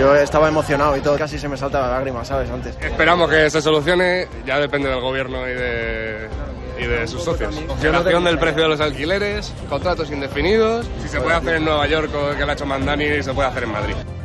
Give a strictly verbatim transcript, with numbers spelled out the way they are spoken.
Yo estaba emocionado y todo, casi se me salta la lágrima, ¿sabes? Antes. Esperamos que se solucione, ya depende del gobierno y de, y de sus socios. Congelación del precio de los alquileres, contratos indefinidos, si se puede hacer en Nueva York o que lo ha hecho Mandani, se puede hacer en Madrid.